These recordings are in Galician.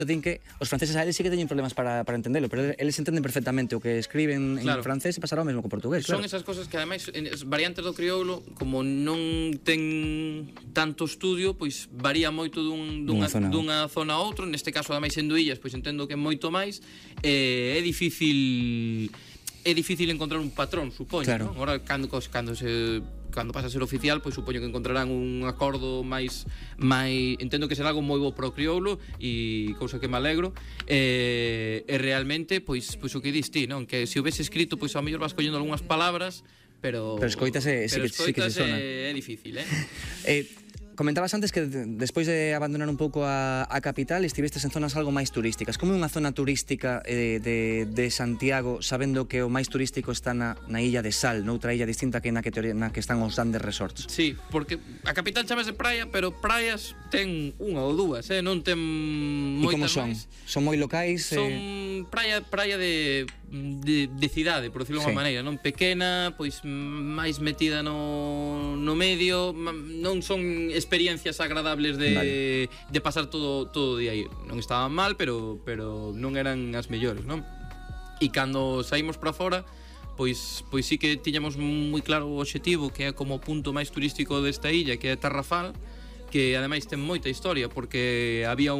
din que os franceses a eles sí que teñen problemas para entendelo, pero eles entenden perfectamente o que escriben en francés e pasará o mesmo co portugués. Son esas cosas que ademais as variantes do crioulo, como non ten tanto estudio, pois varía moito dunha zona a outra. Neste caso ademais sendo illas, pois entendo que é moito máis. É difícil encontrar un patrón, supoño, claro. ¿no? Ahora cando pasa a ser oficial, pois supoño que encontrarán un acordo máis entendo que será algo moi bo pro crioulo e cousa que me alegro. E realmente pois o que dis ti, non? Que se houvese escrito, pois ao mellor vas collendo algunhas palabras, pero escoítase, sí que se sona. É difícil, Comentabas antes que despois de abandonar un pouco a capital estivestes en zonas algo máis turísticas. Como é unha zona turística de Santiago, sabendo que o máis turístico está na Illa de Sal, noutra illa distinta que na que están os grandes resorts? Sí, porque a capital chamase praia, pero praias ten unha ou dúas, non ten moitas máis. Son moi locais? Son praia de cidade, por decirlo de unha maneira, non pequena, pois máis metida no medio, non son experiencias agradables de pasar todo o día aí. Non estaban mal, pero non eran as mellores, non? E cando saímos para fora, pois sí que tiñamos moi claro o obxectivo, que é como o punto máis turístico desta illa, que é Tarrafal, que ademais ten moita historia, porque había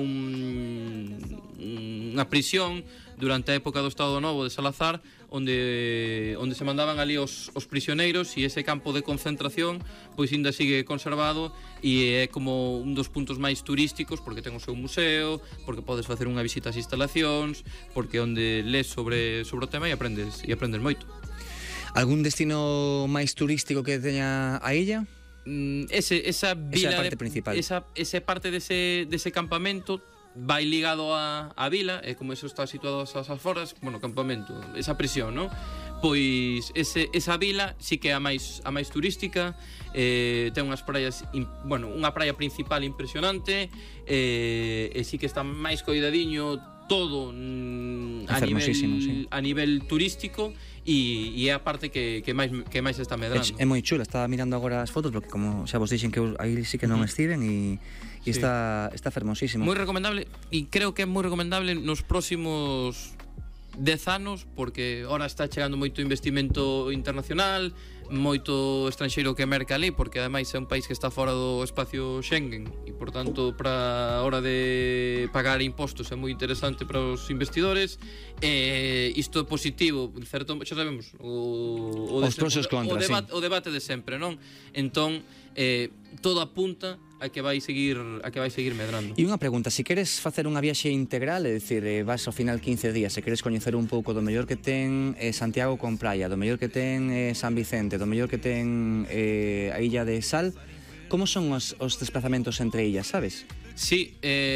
unha prisión durante a época do Estado Novo de Salazar, onde se mandaban ali os prisioneiros, e ese campo de concentración pois ainda sigue conservado e é como un dos puntos máis turísticos, porque ten o seu museo, porque podes facer unha visita ás instalacións, porque onde lees sobre o tema e aprendes moito. Algún destino máis turístico que teña a illa? Esa vila, esa parte principal. Esa parte dese campamento vai ligado a vila, e como eso está situado ás aforas, campamento, esa prisión, non? Pois esa vila sí que é a máis turística, ten unhas praias, unha praia principal impresionante, e sí que está máis coidadiño todo a nivel turístico, e é a parte que máis está medrando. É moi chula, estaba mirando agora as fotos, porque como xa vos dixen que aí sí que non estiven, e está fermosísimo. Moi recomendable, e creo que é moi recomendable nos próximos 10 anos, porque ahora está chegando moito investimento internacional, moito estranxeiro que merca ali, porque ademais é un país que está fora do espacio Schengen, e por tanto para a hora de pagar impostos é moi interesante para os investidores. Isto é positivo, certo, xa sabemos os pros e os contras, o debate de sempre, non? Entón todo apunta a que vai seguir medrando. E unha pregunta, se queres facer unha viaxe integral, é dicir, vas ao final 15 días, se queres coñecer un pouco do mellor que ten Santiago con praia, do mellor que ten San Vicente, do mellor que ten a Illa de Sal, como son os desplazamentos entre illas, sabes? Sí,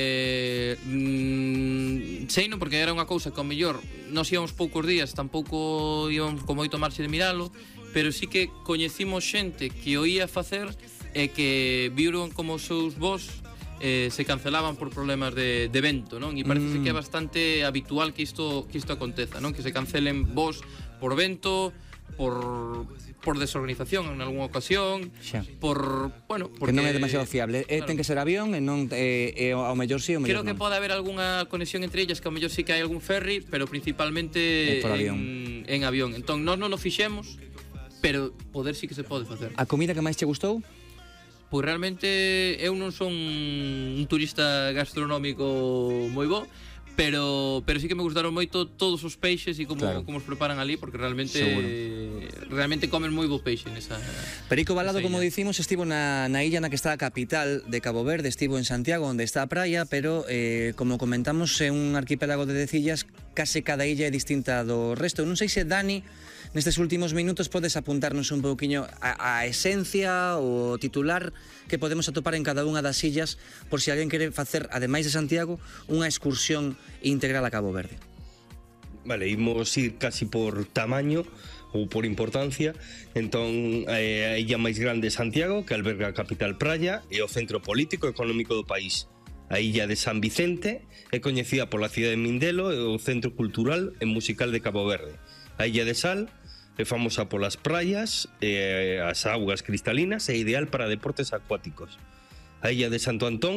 seino porque era unha cousa que ao mellor nos íamos poucos días, tampouco íamos con moito marxe de miralo, pero sí que coñecimos xente que o ia facer e que viron como os seus voos se cancelaban por problemas de vento, non? E parece que é bastante habitual que isto aconteza, non? Que se cancelen voos por vento, por desorganización en algunha ocasión, porque que non é demasiado fiable, ten que ser avión e non ao mellor sí, ao mellor non. Creo que pode haber algunha conexión entre ellas, que ao mellor sí que hai algún ferry, pero principalmente en avión. Entón, nós non o fixemos, pero poder sí que se pode facer. A comida que máis che gustou? Pois realmente eu non son un turista gastronómico moi bo, pero sí que me gustaron moito todos os peixes e como os preparan ali, porque realmente comen moi bo peixe nesa. Perico Balado, como dicimos, estivo na illa na que está a capital de Cabo Verde, estivo en Santiago, onde está a praia, pero como comentamos, é un arquipélago de 10 illas, case cada illa é distinta do resto. Non sei se Dani, nestes últimos minutos, podes apuntarnos un pouquiño a esencia, o titular que podemos atopar en cada unha das illas, por se alguén quere facer, ademais de Santiago, unha excursión integral a Cabo Verde. Vale, imos ir casi por tamaño ou por importancia. Entón, a illa máis grande é Santiago, que alberga a capital praia e o centro político e económico do país. A illa de San Vicente é coñecida pola cidade de Mindelo e o centro cultural e musical de Cabo Verde. A illa de Sal é famosa polas praias e as augas cristalinas e ideal para deportes acuáticos. A illa de Santo Antón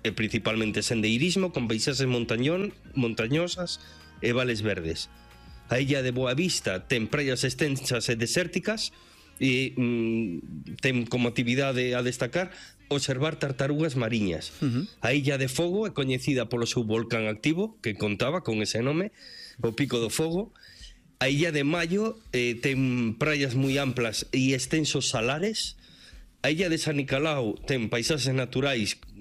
e principalmente sendeirismo con paisaxes montañosas e vales verdes. A illa de Boavista ten praias extensas e desérticas e ten como actividade a destacar observar tartarugas mariñas. A illa de Fogo é coñecida polo seu volcán activo, que contaba con ese nome, o Pico do Fogo. A illa de Maio ten praias moi amplas e extensos salares. A illa de San Nicolau ten paisaxes naturais